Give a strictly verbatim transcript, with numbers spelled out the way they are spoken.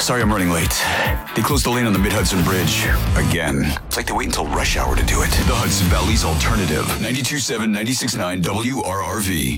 Sorry I'm running late. They closed the lane on the Mid-Hudson Bridge. Again. It's like they wait until rush hour to do it. The Hudson Valley's Alternative. ninety-two point seven, ninety-six point nine W R R V.